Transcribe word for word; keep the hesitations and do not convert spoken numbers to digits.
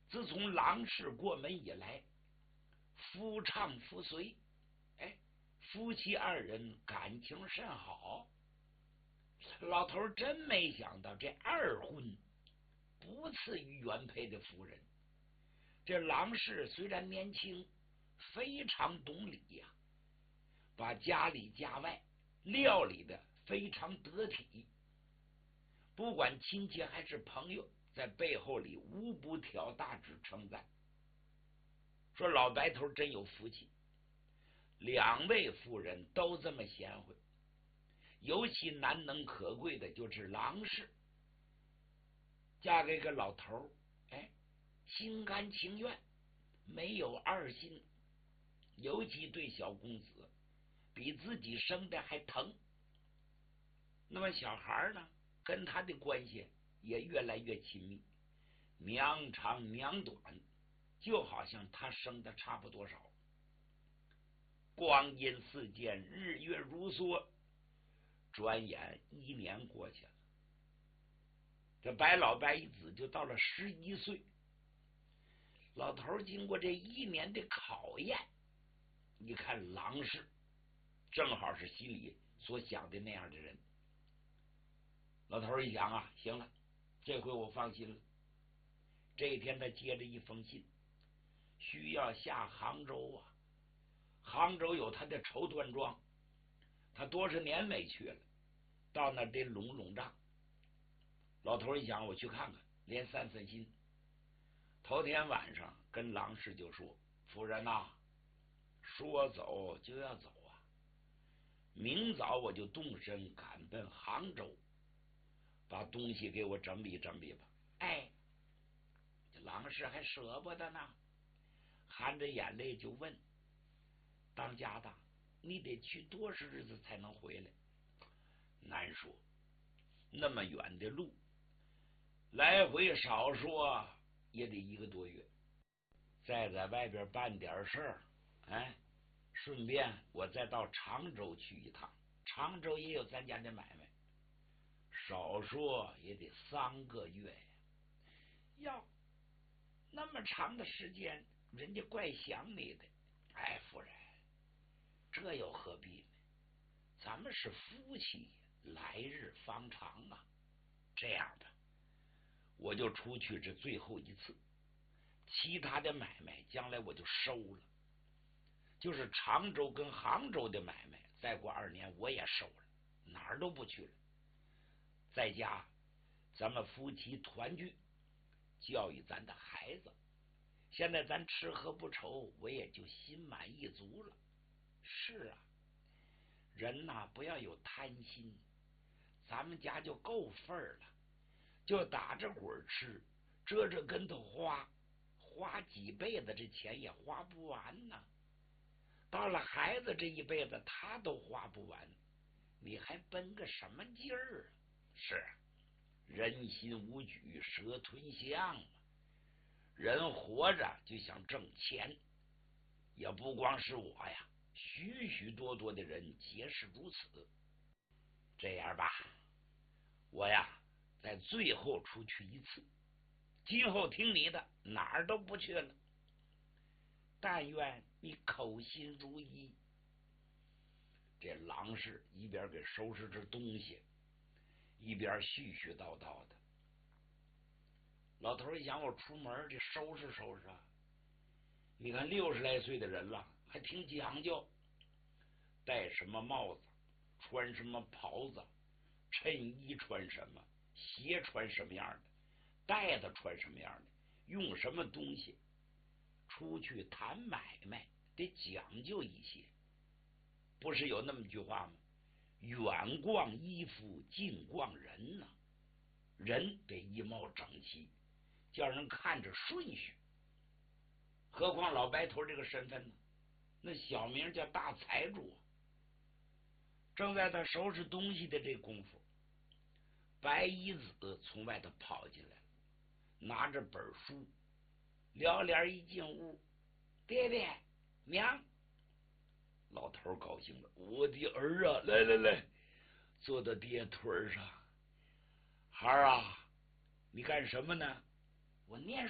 自从郎氏过门以来，夫唱妇随，哎，夫妻二人感情甚好。老头真没想到，这二婚不次于原配的夫人。这郎氏虽然年轻，非常懂礼呀、啊，把家里家外料理的非常得体，不管亲戚还是朋友，在背后里无不挑大指称赞，说老白头真有福气。两位夫人都这么贤惠，尤其难能可贵的就是郎氏嫁给个老头，哎，心甘情愿，没有二心，尤其对小公子比自己生的还疼。那么小孩呢，跟他的关系也越来越亲密，娘长娘短，就好像他生的差不多少。光阴似箭，日月如梭，转眼一年过去了。这白老白子就到了十一岁。老头经过这一年的考验，你看郎氏正好是心里所想的那样的人。老头一想啊，行了，这回我放心了。这一天他接着一封信，需要下杭州啊。杭州有他的绸缎庄，他多少年没去了，到那得拢拢账。老头一想，我去看看，连散散心。头天晚上跟郎氏就说：“夫人呐、啊，说走就要走啊，明早我就动身赶奔杭州，把东西给我整理整理吧。”哎，这郎氏还舍不得呢，含着眼泪就问：“当家的，你得去多少日子才能回来？”难说，那么远的路，来回少说也得一个多月。再在外边办点事儿，哎，顺便我再到常州去一趟，常州也有咱家的买卖，少说也得三个月呀。要那么长的时间，人家怪想你的。哎，夫人，这又何必呢？咱们是夫妻，来日方长啊。这样吧，我就出去这最后一次，其他的买卖将来我就收了，就是常州跟杭州的买卖，再过二年我也收了，哪儿都不去了。在家咱们夫妻团聚，教育咱的孩子，现在咱吃喝不愁，我也就心满意足了。是啊，人呐、啊，不要有贪心，咱们家就够份儿了，就打着滚吃，折着跟头花，花几辈子这钱也花不完呢。到了孩子这一辈子，他都花不完，你还奔个什么劲儿啊？是人心无举，蛇吞象嘛。人活着就想挣钱，也不光是我呀，许许多多的人皆是如此。这样吧，我呀在最后出去一次，今后听你的，哪儿都不去了。但愿你口心如一。这郎氏一边给收拾着东西，一边絮絮叨叨的。老头一想，我出门得收拾收拾啊。你看六十来岁的人了，还挺讲究，戴什么帽子，穿什么袍子，衬衣穿什么，鞋穿什么样的，袋子穿什么样的，用什么东西，出去谈买卖得讲究一些。不是有那么句话吗？远逛衣服，近逛人呢、啊。人得衣帽整齐，叫人看着顺序。何况老白头这个身份呢？那小名叫大财主。正在他收拾东西的这功夫，白衣子从外头跑进来，拿着本书，撩帘一进屋，爹爹娘。老头高兴了，我的儿啊，来来来，坐到爹腿上。孩儿啊，你干什么呢？我念